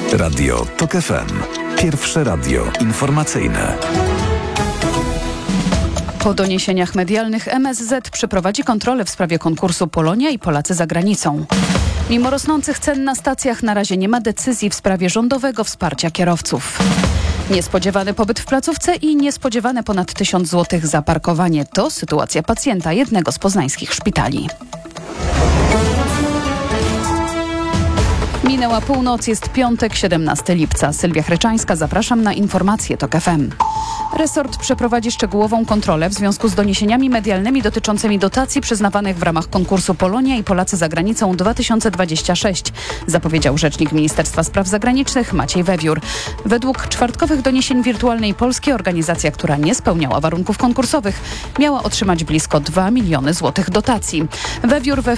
Radio TOK FM. Pierwsze radio informacyjne. Po doniesieniach medialnych MSZ przeprowadzi kontrolę w sprawie konkursu Polonia i Polacy za granicą. Mimo rosnących cen na stacjach na razie nie ma decyzji w sprawie rządowego wsparcia kierowców. Niespodziewany pobyt w placówce i niespodziewane ponad 1000 zł za parkowanie to sytuacja pacjenta jednego z poznańskich szpitali. Minęła północ, jest piątek, 17 lipca. Sylwia Chryczańska, zapraszam na informacje TOK FM. Resort przeprowadzi szczegółową kontrolę w związku z doniesieniami medialnymi dotyczącymi dotacji przyznawanych w ramach konkursu Polonia i Polacy za granicą 2026, zapowiedział rzecznik Ministerstwa Spraw Zagranicznych Maciej Wewiór. Według czwartkowych doniesień Wirtualnej Polski organizacja, która nie spełniała warunków konkursowych, miała otrzymać blisko 2 miliony złotych dotacji. Wewiór we